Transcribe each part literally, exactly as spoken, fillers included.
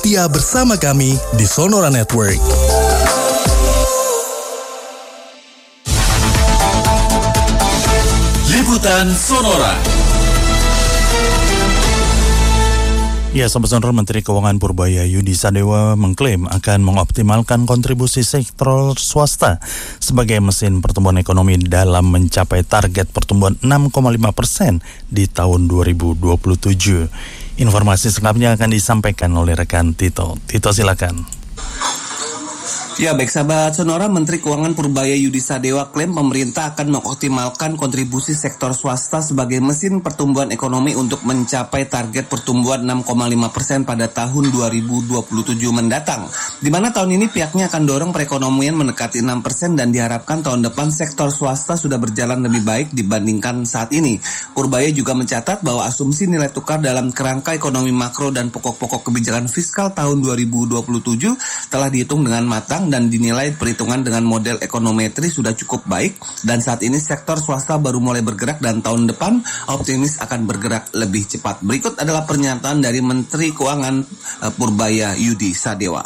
Setia bersama kami di Sonora Network. Liputan Sonora. Ya, Sobat Sonora, Menteri Keuangan Purbaya Yudi Sadewa mengklaim akan mengoptimalkan kontribusi sektor swasta sebagai mesin pertumbuhan ekonomi dalam mencapai target pertumbuhan enam koma lima persen di tahun dua ribu dua puluh tujuh. Informasi selengkapnya akan disampaikan oleh rekan Tito. Tito, silakan. Ya, baik sahabat Sonora, Menteri Keuangan Purbaya Yudi Sadewa klaim pemerintah akan mengoptimalkan kontribusi sektor swasta sebagai mesin pertumbuhan ekonomi untuk mencapai target pertumbuhan enam koma lima persen pada tahun dua ribu dua puluh tujuh mendatang. Di mana tahun ini pihaknya akan dorong perekonomian mendekati enam persen dan diharapkan tahun depan sektor swasta sudah berjalan lebih baik dibandingkan saat ini. Purbaya juga mencatat bahwa asumsi nilai tukar dalam kerangka ekonomi makro dan pokok-pokok kebijakan fiskal tahun dua ribu dua puluh tujuh telah dihitung dengan matang dan dinilai perhitungan dengan model ekonometri sudah cukup baik, dan saat ini sektor swasta baru mulai bergerak dan tahun depan optimis akan bergerak lebih cepat. Berikut adalah pernyataan dari Menteri Keuangan uh, Purbaya Yudi Sadewa.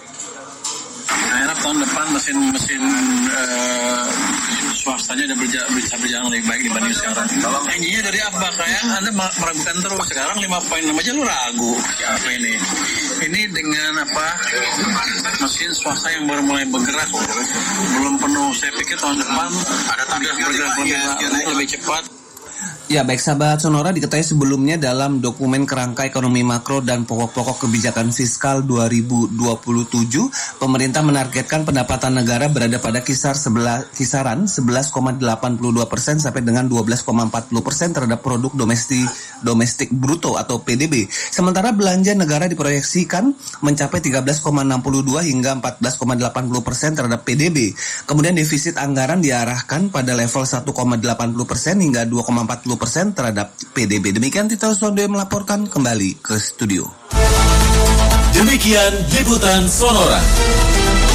Saya tahun depan mesin-mesin uh, swastanya udah berja- bisa berjalan lebih baik dibanding sekarang. Kalau intinya dari apa? Kayak Anda meragukan terus. Sekarang lima koma enam aja lu ragu. Apa ini? Ini dengan apa? Mesin swasta yang baru mulai bergerak. Belum penuh. Saya pikir tahun depan ada udah bergerak lebih, lebih cepat. Ya, baik sahabat Sonora, diketahui sebelumnya dalam dokumen kerangka ekonomi makro dan pokok-pokok kebijakan fiskal dua ribu dua puluh tujuh, pemerintah menargetkan pendapatan negara berada pada kisar sebelah, kisaran sebelas koma delapan dua persen sampai dengan dua belas koma empat puluh persen terhadap produk domestik domestik bruto atau P D B. Sementara belanja negara diproyeksikan mencapai tiga belas koma enam dua hingga empat belas koma delapan puluh persen terhadap P D B. Kemudian defisit anggaran diarahkan pada level satu koma delapan puluh persen hingga dua koma empat puluh persen terhadap P D B. Demikian Tito Sondoyo melaporkan, kembali ke studio. Demikian Liputan Sonora.